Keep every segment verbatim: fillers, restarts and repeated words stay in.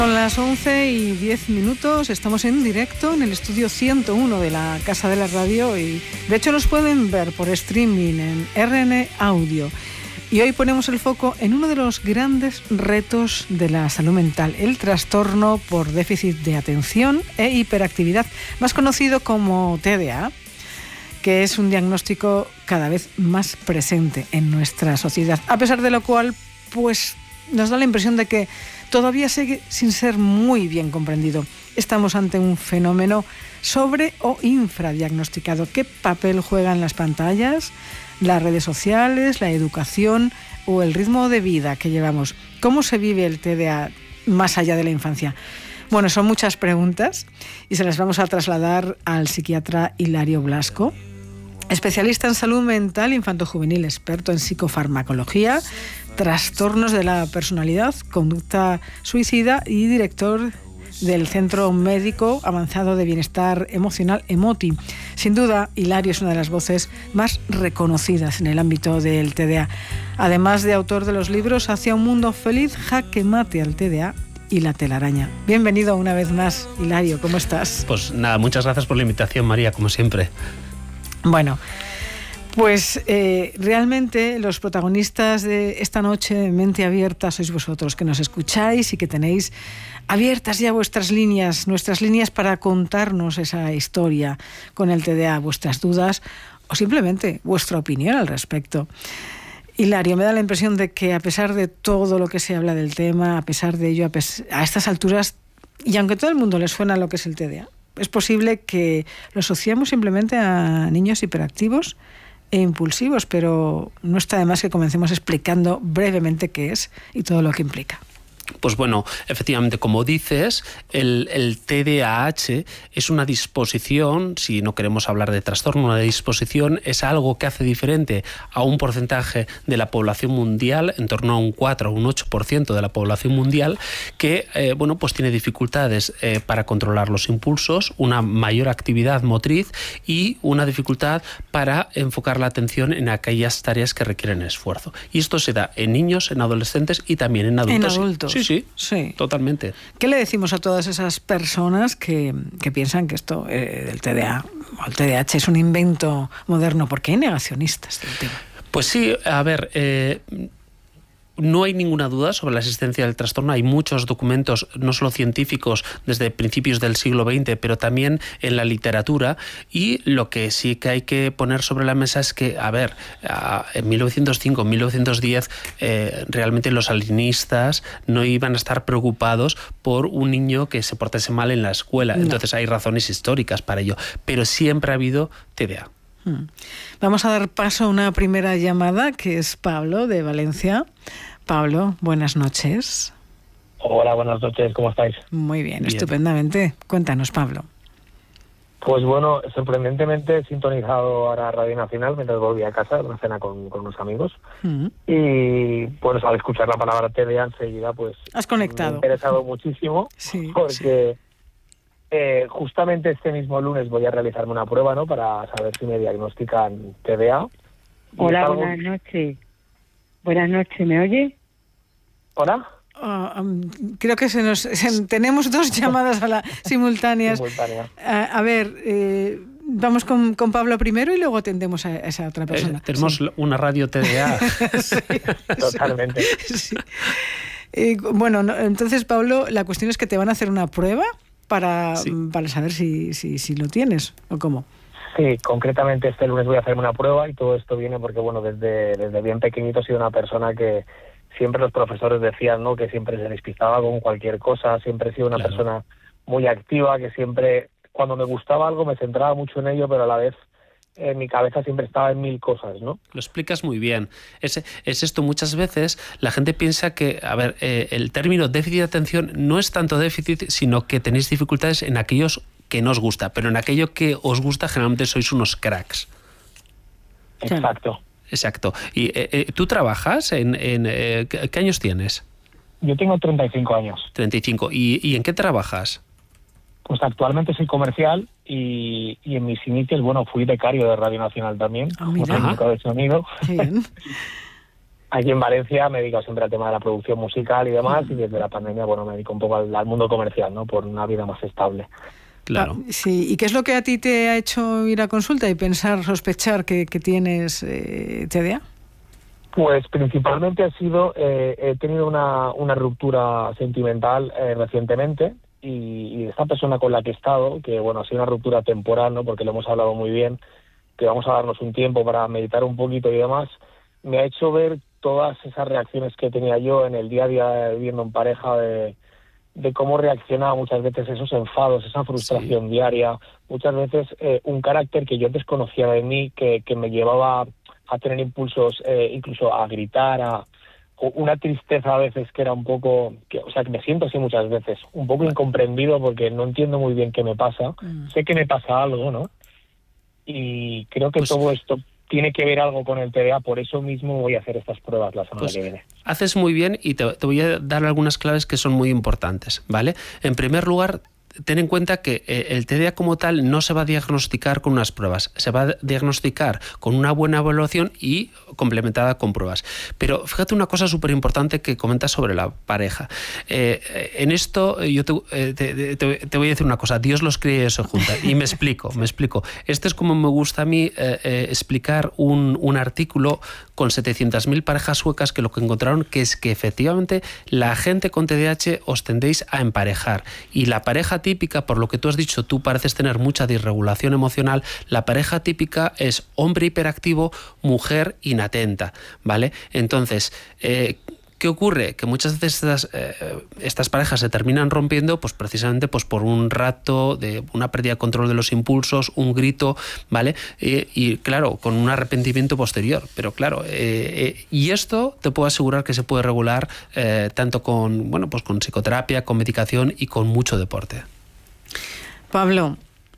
Son las once y diez minutos, estamos en directo en el estudio ciento uno de la Casa de la Radio y de hecho nos pueden ver por streaming en R N Audio. Y hoy ponemos el foco en uno de los grandes retos de la salud mental, el trastorno por déficit de atención e hiperactividad, más conocido como T D A, que es un diagnóstico cada vez más presente en nuestra sociedad, a pesar de lo cual, pues nos da la impresión de que todavía sigue sin ser muy bien comprendido. Estamos ante un fenómeno sobre o infradiagnosticado. ¿Qué papel juegan las pantallas, las redes sociales, la educación o el ritmo de vida que llevamos? ¿Cómo se vive el T D A más allá de la infancia? Bueno, son muchas preguntas y se las vamos a trasladar al psiquiatra Hilario Blasco, especialista en salud mental infantojuvenil, experto en psicofarmacología, trastornos de la personalidad, conducta suicida y director del Centro Médico Avanzado de Bienestar Emocional, EMOTI. Sin duda, Hilario es una de las voces más reconocidas en el ámbito del T D A. Además de autor de los libros Hacia un mundo feliz, Jaque mate al T D A y La telaraña. Bienvenido una vez más, Hilario, ¿cómo estás? Pues nada, muchas gracias por la invitación, María, como siempre. Bueno, pues eh, realmente los protagonistas de esta noche de Mente Abierta sois vosotros, que nos escucháis y que tenéis abiertas ya vuestras líneas, nuestras líneas para contarnos esa historia con el T D A, vuestras dudas o simplemente vuestra opinión al respecto. Hilario, me da la impresión de que a pesar de todo lo que se habla del tema, a pesar de ello, a, pes- a estas alturas, y aunque todo el mundo le suena lo que es el T D A, es posible que lo asociemos simplemente a niños hiperactivos e impulsivos, pero no está de más que comencemos explicando brevemente qué es y todo lo que implica. Pues bueno, efectivamente, como dices, el, el T D A H es una disposición, si no queremos hablar de trastorno, una disposición es algo que hace diferente a un porcentaje de la población mundial, en torno a un cuatro o un ocho por ciento de la población mundial, que eh, bueno, pues tiene dificultades eh, para controlar los impulsos, una mayor actividad motriz y una dificultad para enfocar la atención en aquellas tareas que requieren esfuerzo. Y esto se da en niños, en adolescentes y también en adultos. En adultos. Sí, sí, sí, totalmente. ¿Qué le decimos a todas esas personas que, que piensan que esto eh, del T D A o el T D A H es un invento moderno? Porque hay negacionistas del tema. Pues sí, a ver, eh, no hay ninguna duda sobre la existencia del trastorno. Hay muchos documentos, no solo científicos, desde principios del siglo veinte, pero también en la literatura. Y lo que sí que hay que poner sobre la mesa es que, a ver, en mil novecientos cinco, en mil novecientos diez, eh, realmente los alienistas no iban a estar preocupados por un niño que se portase mal en la escuela. No. Entonces hay razones históricas para ello. Pero siempre ha habido T D A. Hmm. Vamos a dar paso a una primera llamada, que es Pablo, de Valencia. Pablo, buenas noches. Hola, buenas noches, ¿cómo estáis? Muy bien, bien. Estupendamente. Cuéntanos, Pablo. Pues bueno, sorprendentemente he sintonizado ahora Radio Nacional mientras volví a casa de una cena con, con unos amigos. Mm. Y pues al escuchar la palabra T D A enseguida, pues has conectado. Me ha interesado muchísimo, sí, porque sí. Eh, justamente este mismo lunes voy a realizarme una prueba, ¿no?, para saber si me diagnostican T D A. Hola, algo... buenas noches. Buenas noches, ¿me oye? ¿Hola? Uh, um, creo que se nos se, tenemos dos llamadas a la simultáneas. Simultánea. Uh, a ver, eh, vamos con, con Pablo primero y luego atendemos a esa otra persona. Eh, tenemos sí. una radio T D A. sí, Totalmente. Sí. Eh, bueno, no, entonces, Pablo, la cuestión es que te van a hacer una prueba para, sí. para saber si, si, si lo tienes o cómo. Sí, concretamente este lunes voy a hacerme una prueba y todo esto viene porque, bueno, desde, desde bien pequeñito he sido una persona que siempre los profesores decían, ¿no?, que siempre se despistaba con cualquier cosa, siempre he sido una claro. persona muy activa, que siempre, cuando me gustaba algo me centraba mucho en ello, pero a la vez en mi cabeza siempre estaba en mil cosas, ¿no? Lo explicas muy bien. Es, es esto, muchas veces la gente piensa que, a ver, eh, el término déficit de atención no es tanto déficit, sino que tenéis dificultades en aquellos que no os gusta, pero en aquello que os gusta generalmente sois unos cracks. Exacto. Exacto. ¿Y eh, eh, tú trabajas? en, en eh, ¿Qué años tienes? Yo tengo treinta y cinco años. treinta y cinco. ¿Y, y en qué trabajas? Pues actualmente soy comercial y, y en mis inicios, bueno, fui becario de Radio Nacional también, oh, como técnico de sonido. Bien. aquí en Valencia me he dedicado siempre al tema de la producción musical y demás, y desde la pandemia, bueno, me dedico un poco al, al mundo comercial, ¿no? Por una vida más estable. Claro. Ah, sí. ¿Y qué es lo que a ti te ha hecho ir a consulta y pensar, sospechar que, que tienes eh, T D A? Pues principalmente ha sido, eh, he tenido una, una ruptura sentimental eh, recientemente, y, y esta persona con la que he estado, que bueno, ha sido una ruptura temporal, ¿no? Porque lo hemos hablado muy bien, que vamos a darnos un tiempo para meditar un poquito y demás, me ha hecho ver todas esas reacciones que tenía yo en el día a día viviendo en pareja, de, de cómo reaccionaba muchas veces esos enfados, esa frustración sí. diaria, muchas veces eh, un carácter que yo desconocía de mí, que, que me llevaba a tener impulsos, eh, incluso a gritar, a una tristeza a veces que era un poco, que, o sea, que me siento así muchas veces, un poco incomprendido porque no entiendo muy bien qué me pasa, mm. sé que me pasa algo, ¿no? Y creo que pues, todo esto tiene que ver algo con el T D A, por eso mismo voy a hacer estas pruebas la semana pues, que viene. Haces muy bien y te, te voy a dar algunas claves que son muy importantes, ¿vale? En primer lugar, ten en cuenta que el T D A como tal no se va a diagnosticar con unas pruebas, se va a diagnosticar con una buena evaluación y complementada con pruebas. Pero fíjate una cosa súper importante que comentas sobre la pareja. Eh, en esto yo te, te, te, te voy a decir una cosa, Dios los cría y se junta. Y me explico, me explico. Este es como me gusta a mí eh, eh, explicar un, un artículo con setecientas mil parejas suecas que lo que encontraron que es que efectivamente la gente con T D A H os tendéis a emparejar. Y la pareja típica, por lo que tú has dicho, tú pareces tener mucha disregulación emocional, la pareja típica es hombre hiperactivo, mujer inatenta, ¿vale? Entonces, eh, ¿qué ocurre? Que muchas veces estas, eh, estas parejas se terminan rompiendo pues precisamente pues, por un rato de una pérdida de control de los impulsos, un grito, ¿vale? Eh, y claro, con un arrepentimiento posterior. Pero claro, eh, eh, y esto te puedo asegurar que se puede regular eh, tanto con, bueno, pues con psicoterapia, con medicación y con mucho deporte. Pablo.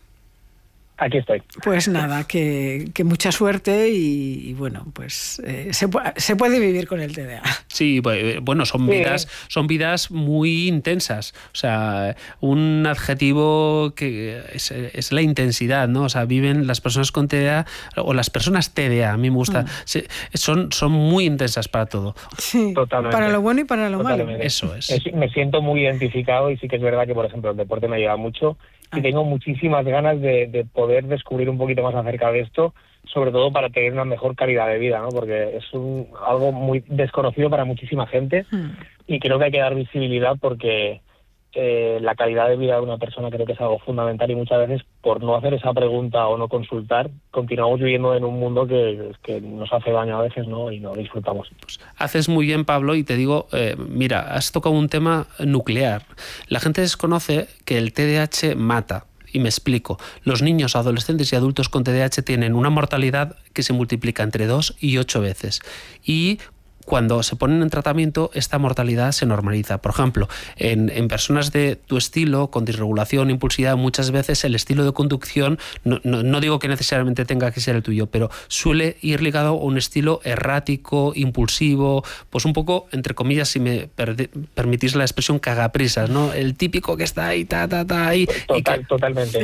Aquí estoy. Pues nada, que, que mucha suerte y, y bueno, pues eh, se, se puede vivir con el T D A. Sí, bueno, son sí. vidas, son vidas muy intensas. O sea, un adjetivo que es, es la intensidad, ¿no? O sea, viven las personas con T D A o las personas T D A, a mí me gusta, mm. se, son, son muy intensas para todo. Sí, totalmente. Para lo bueno y para lo totalmente. malo. Eso es. es. Me siento muy identificado y sí que es verdad que, por ejemplo, el deporte me ayuda mucho. Y tengo muchísimas ganas de, de poder descubrir un poquito más acerca de esto, sobre todo para tener una mejor calidad de vida, ¿no? Porque es un, algo muy desconocido para muchísima gente mm. y creo que hay que dar visibilidad porque eh, la calidad de vida de una persona creo que es algo fundamental y muchas veces por no hacer esa pregunta o no consultar continuamos viviendo en un mundo que, que nos hace daño a veces, ¿no? Y no disfrutamos. Pues haces muy bien, Pablo, y te digo, eh, mira, has tocado un tema nuclear. La gente desconoce que el T D A H mata. Y me explico. Los niños, adolescentes y adultos con T D A H tienen una mortalidad que se multiplica entre dos y ocho veces. Y cuando se ponen en tratamiento, esta mortalidad se normaliza. Por ejemplo, en, en personas de tu estilo, con disregulación, impulsividad, muchas veces el estilo de conducción, no, no, no digo que necesariamente tenga que ser el tuyo, pero suele ir ligado a un estilo errático, impulsivo, pues un poco, entre comillas, si me per, permitís la expresión, cagaprisas, ¿no? El típico que está ahí, ta, ta, ta, ahí. Total, y que... Totalmente.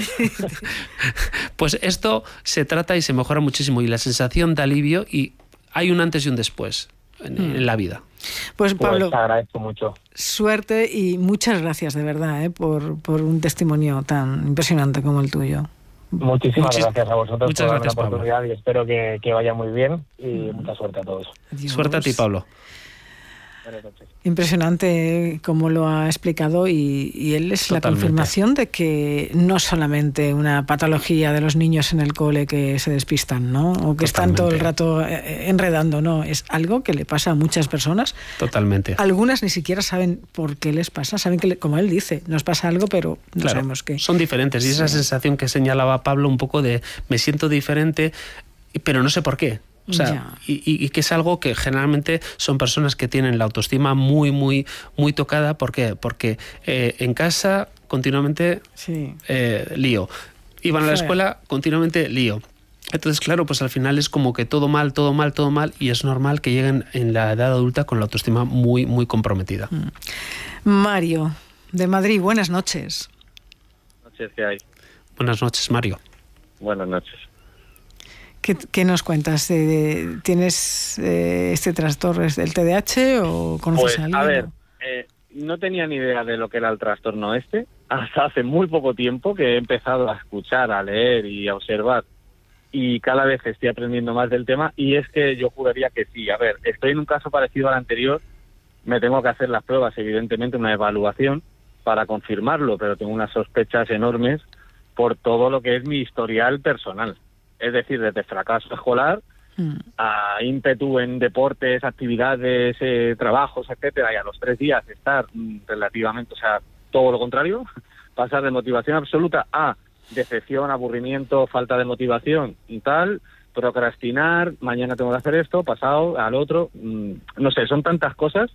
Pues esto se trata y se mejora muchísimo y la sensación de alivio y hay un antes y un después. En, en la vida. Pues Pablo, pues te agradezco mucho. Suerte y muchas gracias de verdad ¿eh? por, por un testimonio tan impresionante como el tuyo. Muchísimas Muchis- gracias a vosotros muchas por gracias, la oportunidad Pablo. Y espero que, que vaya muy bien y mm. mucha suerte a todos. Adiós. Suerte a ti, Pablo. Impresionante cómo lo ha explicado y, y él es Totalmente. La confirmación de que no solamente una patología de los niños en el cole que se despistan, ¿no? O que Totalmente. Están todo el rato enredando, no, es algo que le pasa a muchas personas. Totalmente. Algunas ni siquiera saben por qué les pasa, saben que, como él dice, nos pasa algo, pero no claro, sabemos qué. Son diferentes y sí. esa sensación que señalaba Pablo un poco de me siento diferente, pero no sé por qué. O sea, y, y que es algo que generalmente son personas que tienen la autoestima muy, muy, muy tocada. ¿Por qué? Porque eh, en casa continuamente sí. eh, lío. Iban a la escuela continuamente lío. Entonces, claro, pues al final es como que todo mal, todo mal, todo mal y es normal que lleguen en la edad adulta con la autoestima muy, muy comprometida. Mario, de Madrid, buenas noches. Buenas noches, ¿qué hay? Buenas noches, Mario. Buenas noches. ¿Qué, qué nos cuentas? Eh, ¿Tienes eh, este trastorno del T D A H o conoces pues, a alguien? A ver, eh, no tenía ni idea de lo que era el trastorno este hasta hace muy poco tiempo que he empezado a escuchar, a leer y a observar, y cada vez estoy aprendiendo más del tema, y es que yo juraría que sí. A ver, estoy en un caso parecido al anterior, me tengo que hacer las pruebas, evidentemente una evaluación para confirmarlo, pero tengo unas sospechas enormes por todo lo que es mi historial personal. Es decir, desde fracaso escolar mm. a ímpetu en deportes, actividades, eh, trabajos, etcétera, y a los tres días estar mm, relativamente, o sea, todo lo contrario, pasar de motivación absoluta a decepción, aburrimiento, falta de motivación y tal, procrastinar, mañana tengo que hacer esto, pasado al otro, mmm, no sé, son tantas cosas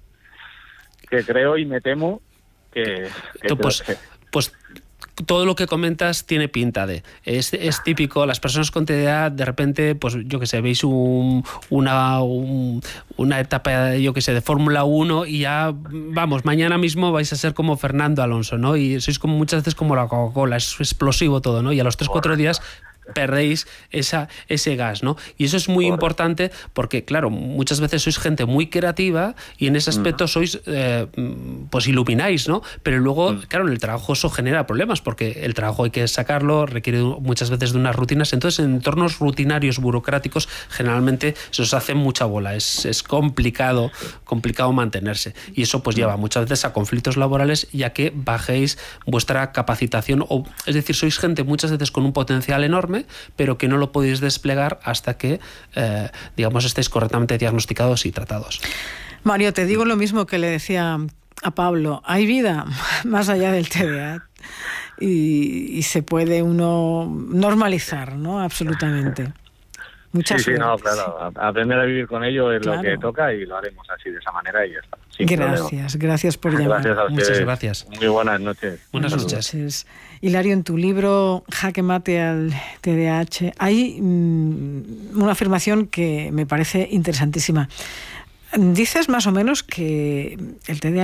que creo y me temo que... que pues, que... pues todo lo que comentas tiene pinta de... Es, es típico, las personas con T D A, de repente, pues yo que sé, veis un, una, un, una etapa, yo que sé, de Fórmula uno y ya, vamos, mañana mismo vais a ser como Fernando Alonso, ¿no? Y sois como muchas veces como la Coca-Cola, es explosivo todo, ¿no? Y a los tres o cuatro días perdéis esa, ese gas, ¿no? Y eso es muy Correcto. importante porque, claro, muchas veces sois gente muy creativa y en ese aspecto sois, eh, pues ilumináis, ¿no? Pero luego, mm. claro, en el trabajo eso genera problemas porque el trabajo hay que sacarlo, requiere muchas veces de unas rutinas, entonces en entornos rutinarios, burocráticos, generalmente se os hace mucha bola, es, es complicado, complicado mantenerse y eso pues lleva muchas veces a conflictos laborales ya que bajéis vuestra capacitación, o, es decir, sois gente muchas veces con un potencial enorme, pero que no lo podéis desplegar hasta que, eh, digamos, estéis correctamente diagnosticados y tratados. Mario, te digo lo mismo que le decía a Pablo. Hay vida más allá del T D A y, y se puede uno normalizar, ¿no? Absolutamente. Muchas sí, sí, suerte. no, claro. Aprender a vivir con ello es claro. lo que toca y lo haremos así, de esa manera y ya está. Gracias, problema. gracias por llamar. Gracias a ustedes. Muchas gracias. Muy buenas noches. Buenas noches. noches. Hilario, en tu libro Jaque Mate al T D A H hay mmm, una afirmación que me parece interesantísima. Dices más o menos que el T D A H